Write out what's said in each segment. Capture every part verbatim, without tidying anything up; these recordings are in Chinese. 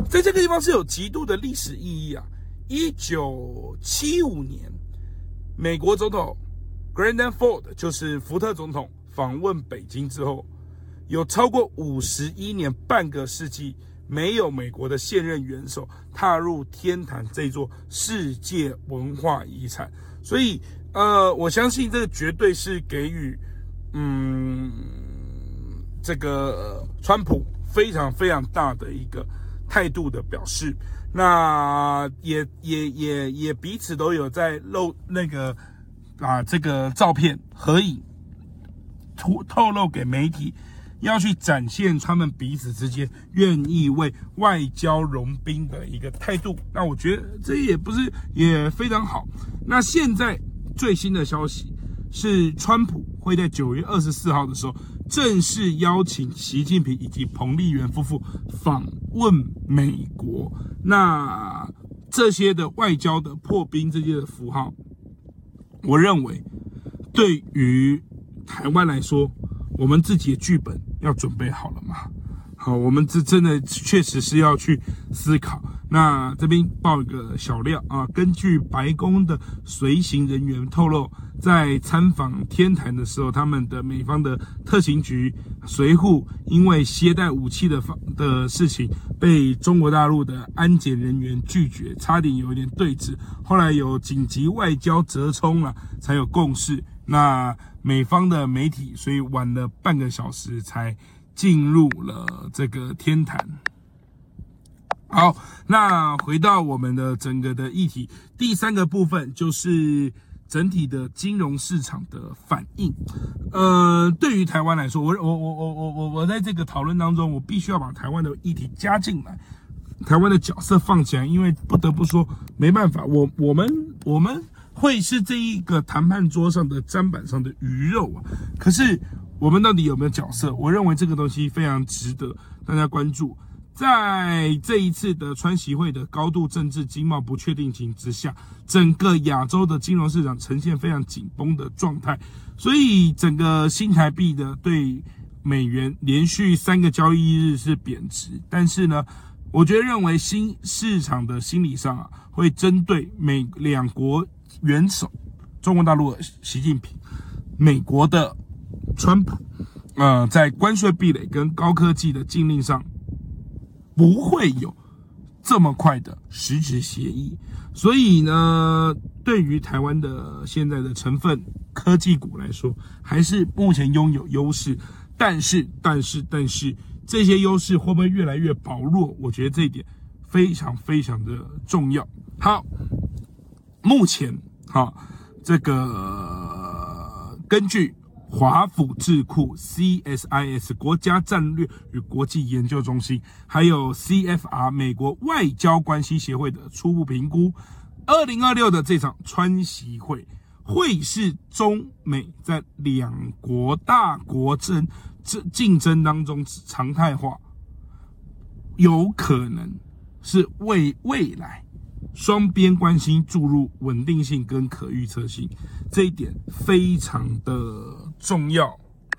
在这个地方是有极度的历史意义啊。一九七五年，美国总统 Gerald Ford 就是福特总统访问北京之后，有超过五十一年，半个世纪，没有美国的现任元首踏入天坛这座世界文化遗产。所以，呃，我相信这绝对是给予，嗯，这个川普非常非常大的一个态度的表示。那也也也也彼此都有在露那个啊这个照片合影，透透露给媒体，要去展现他们彼此之间愿意为外交融冰的一个态度。那我觉得这也不是也非常好。那现在最新的消息是，川普会在九月二十四号的时候正式邀请习近平以及彭丽媛夫妇访问美国。那这些的外交的破冰这些的符号，我认为对于台湾来说，我们自己的剧本要准备好了吗？好，我们这真的确实是要去思考。那这边爆一个小料啊，根据白宫的随行人员透露，在参访天坛的时候，他们的美方的特勤局随护因为携带武器的的事情，被中国大陆的安检人员拒绝，差点有一点对峙。后来有紧急外交折冲了，才有共识。那美方的媒体所以晚了半个小时才进入了这个天坛。好，那回到我们的整个的议题，第三个部分就是整体的金融市场的反应。呃，对于台湾来说，我我我我我我我在这个讨论当中，我必须要把台湾的议题加进来，台湾的角色放起来，因为不得不说，没办法，我我们我们会是这一个谈判桌上的砧板上的鱼肉啊。可是我们到底有没有角色？我认为这个东西非常值得大家关注。在这一次的川习会的高度政治经贸不确定性之下，整个亚洲的金融市场呈现非常紧绷的状态，所以整个新台币的对美元连续三个交易日是贬值。但是呢，我觉得认为新市场的心理上啊，会针对美两国元首，中国大陆的习近平，美国的川普，呃，在关税壁垒跟高科技的禁令上，不会有这么快的实质协议。所以呢，对于台湾的现在的成分科技股来说，还是目前拥有优势。但是，但是，但是，这些优势会不会越来越薄弱？我觉得这一点非常非常的重要。好，目前好，这个根据华府智库 C S I S 国家战略与国际研究中心，还有 C F R 美国外交关系协会的初步评估，二零二六的这场川习会会是中美在两国大国争竞争当中常态化，有可能是为未来双边关系注入稳定性跟可预测性，这一点非常的重要。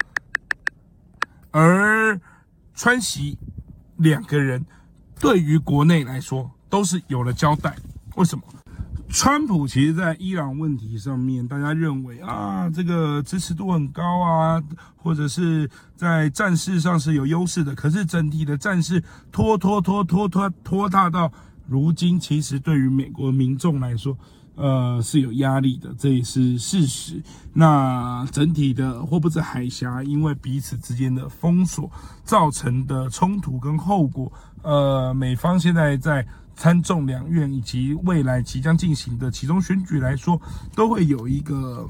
而川习两个人对于国内来说都是有了交代。为什么？川普其实在伊朗问题上面，大家认为啊，这个支持度很高啊，或者是在战事上是有优势的。可是整体的战事拖拖拖拖拖拖沓到如今，其实对于美国民众来说，呃，是有压力的，这也是事实。那整体的霍布兹海峡因为彼此之间的封锁造成的冲突跟后果，呃，美方现在在参众两院以及未来即将进行的其中选举来说，都会有一个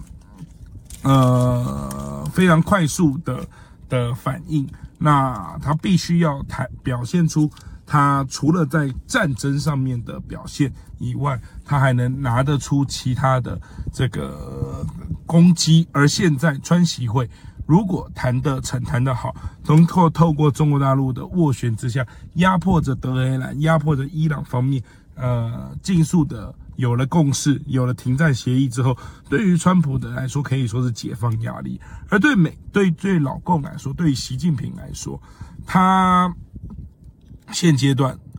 呃非常快速的的反应。那他必须要谈表现出他除了在战争上面的表现以外，他还能拿得出其他的这个攻击。而现在川习会如果谈得成、谈得好，能够透过中国大陆的斡旋之下，压迫着德黑兰、压迫着伊朗方面，呃，尽速的有了共识，有了停战协议之后，对于川普的来说可以说是解放压力，而对美、对对老共来说，对于习近平来说，他现阶段